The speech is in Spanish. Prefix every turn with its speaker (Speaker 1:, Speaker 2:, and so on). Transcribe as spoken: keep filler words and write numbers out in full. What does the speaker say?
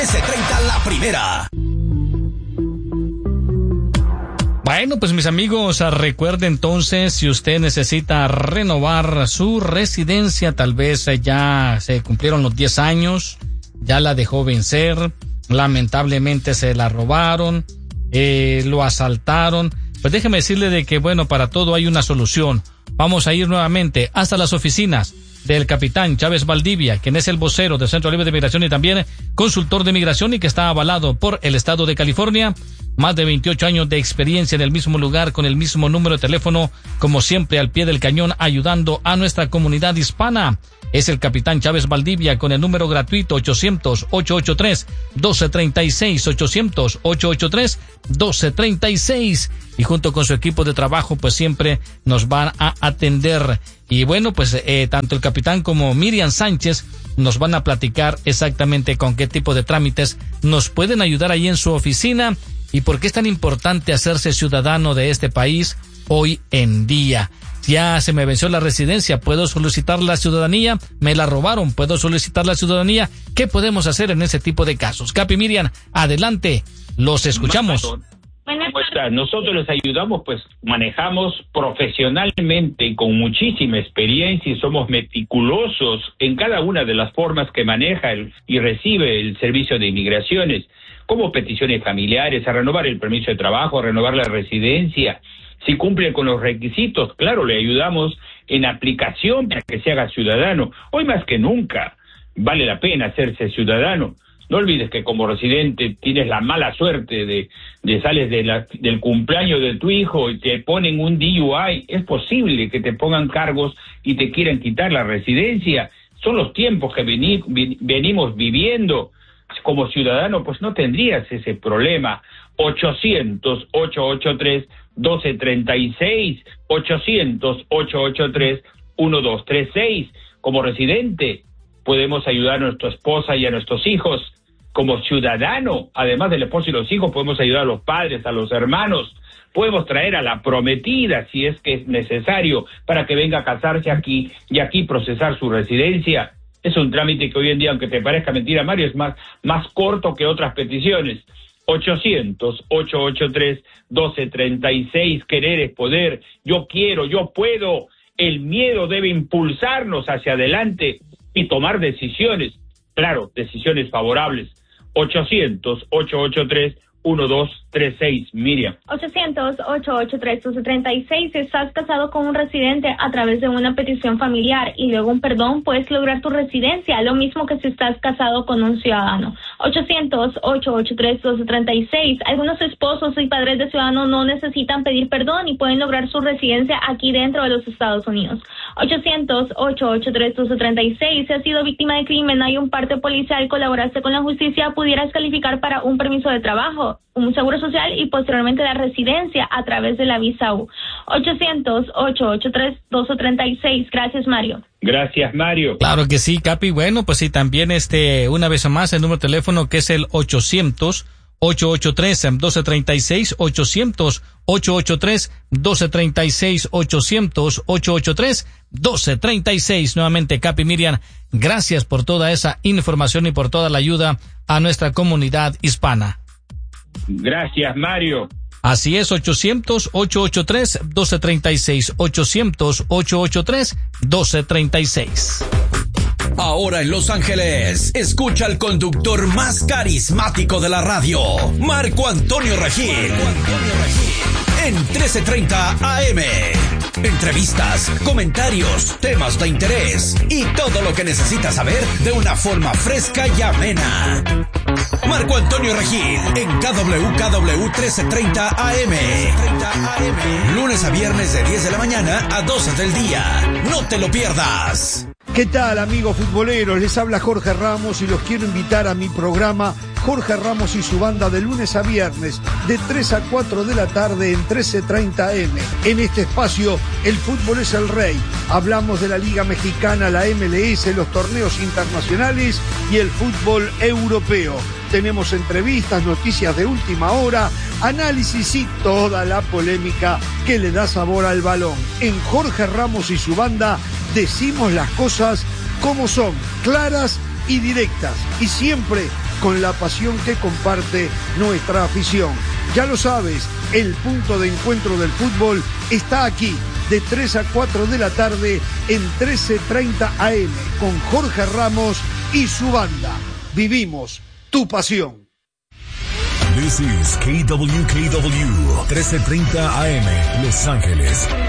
Speaker 1: ese treinta La Primera.
Speaker 2: Bueno, pues mis amigos, recuerde entonces, si usted necesita renovar su residencia, tal vez ya se cumplieron los diez años, ya la dejó vencer, lamentablemente se la robaron, eh, lo asaltaron, pues déjeme decirle de que bueno, para todo hay una solución. Vamos a ir nuevamente hasta las oficinas del capitán Chávez Valdivia, quien es el vocero del Centro Libre de Migración y también consultor de migración y que está avalado por el Estado de California. Más de veintiocho años de experiencia en el mismo lugar, con el mismo número de teléfono, como siempre al pie del cañón, ayudando a nuestra comunidad hispana. Es el capitán Chávez Valdivia con el número gratuito ochocientos, ochocientos ochenta y tres, doce treinta y seis, ochocientos, ochocientos ochenta y tres, doce treinta y seis. Y junto con su equipo de trabajo, pues siempre nos van a atender. Y bueno, pues eh, tanto el capitán como Miriam Sánchez nos van a platicar exactamente con qué tipo de trámites nos pueden ayudar ahí en su oficina y por qué es tan importante hacerse ciudadano de este país hoy en día. Ya se me venció la residencia, ¿puedo solicitar la ciudadanía? Me la robaron, ¿puedo solicitar la ciudadanía? ¿Qué podemos hacer en ese tipo de casos? Capi, Miriam, adelante, los escuchamos.
Speaker 3: ¿Cómo estás? Nosotros les ayudamos, pues manejamos profesionalmente y con muchísima experiencia y somos meticulosos en cada una de las formas que maneja el, y recibe el servicio de inmigraciones, como peticiones familiares, a renovar el permiso de trabajo, a renovar la residencia. Si cumplen con los requisitos, claro, le ayudamos en aplicación para que se haga ciudadano. Hoy más que nunca vale la pena hacerse ciudadano. No olvides que como residente tienes la mala suerte de, de sales de la, del cumpleaños de tu hijo y te ponen un D U I. Es posible que te pongan cargos y te quieran quitar la residencia. Son los tiempos que veni, venimos viviendo. Como ciudadano, pues no tendrías ese problema. ochocientos, ochocientos ochenta y tres, doce treinta y seis, ochocientos, ochocientos ochenta y tres, doce treinta y seis. Como residente, podemos ayudar a nuestra esposa y a nuestros hijos. Como ciudadano, además del esposo y los hijos, podemos ayudar a los padres, a los hermanos. Podemos traer a la prometida, si es que es necesario, para que venga a casarse aquí y aquí procesar su residencia. Es un trámite que hoy en día, aunque te parezca mentira, Mario, es más, más corto que otras peticiones. ochocientos, ochocientos ochenta y tres, doce treinta y seis, querer es poder. Yo quiero, yo puedo. El miedo debe impulsarnos hacia adelante y tomar decisiones. Claro, decisiones favorables. ochocientos, ochocientos ochenta y tres, doce treinta y seis, Miriam.
Speaker 4: ochocientos, ochocientos ochenta y tres, doce treinta y seis. Si estás casado con un residente a través de una petición familiar y luego un perdón, puedes lograr tu residencia, lo mismo que si estás casado con un ciudadano. ochocientos, ochocientos ochenta y tres, doce treinta y seis. Algunos esposos y padres de ciudadanos no necesitan pedir perdón y pueden lograr su residencia aquí dentro de los Estados Unidos. ochocientos, ochocientos ochenta y tres, doce treinta y seis. Si has sido víctima de crimen, hay un parte policial, colaboraste con la justicia, pudieras calificar para un permiso de trabajo, un seguro social y posteriormente la residencia a través de la visa U. ochocientos, ochocientos ochenta y tres, doce treinta y seis. Gracias, Mario.
Speaker 3: Gracias, Mario.
Speaker 2: Claro que sí, Capi. Bueno, pues sí, también este, una vez más, el número de teléfono que es el ochocientos, ochocientos ochenta y tres, doce treinta y seis, ochocientos, ochocientos ochenta y tres, doce treinta y seis, ochocientos, ochocientos ochenta y tres, doce treinta y seis. Nuevamente, Capi, Miriam, gracias por toda esa información y por toda la ayuda a nuestra comunidad hispana.
Speaker 3: Gracias, Mario.
Speaker 2: Así es, ochocientos, ochocientos ochenta y tres, doce treinta y seis, ochocientos, ochocientos ochenta y tres, doce treinta y seis.
Speaker 1: Ahora en Los Ángeles, escucha al conductor más carismático de la radio, Marco Antonio Regil. Marco Antonio Regil. En trece treinta A M. Entrevistas, comentarios, temas de interés y todo lo que necesitas saber de una forma fresca y amena. Marco Antonio Regil en K W K W trece treinta A M. Lunes a viernes de diez de la mañana a doce del día. No te lo pierdas.
Speaker 5: ¿Qué tal, amigos futboleros? Les habla Jorge Ramos y los quiero invitar a mi programa Jorge Ramos y su banda de lunes a viernes de tres a cuatro de la tarde en trece treinta A M. En este espacio, el fútbol es el rey. Hablamos de la Liga Mexicana, la M L S, los torneos internacionales y el fútbol europeo. Tenemos entrevistas, noticias de última hora, análisis y toda la polémica que le da sabor al balón. En Jorge Ramos y su banda decimos las cosas como son, claras y directas, y siempre con la pasión que comparte nuestra afición. Ya lo sabes, el punto de encuentro del fútbol está aquí, de tres a cuatro de la tarde en trece treinta A M, con Jorge Ramos y su banda. Vivimos tu pasión.
Speaker 6: This is K W K W, trece treinta A M, Los Ángeles.